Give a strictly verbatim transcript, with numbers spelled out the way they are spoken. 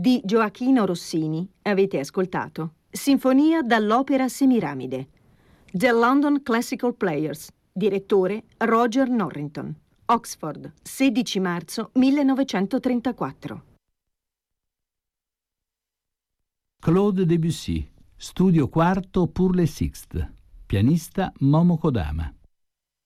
Di Gioachino Rossini avete ascoltato Sinfonia dall'Opera Semiramide. The London Classical Players. Direttore Roger Norrington. Oxford, sedici marzo millenovecentotrentaquattro. Claude Debussy, studio quarto pour le Sixte. Pianista Momo Kodama.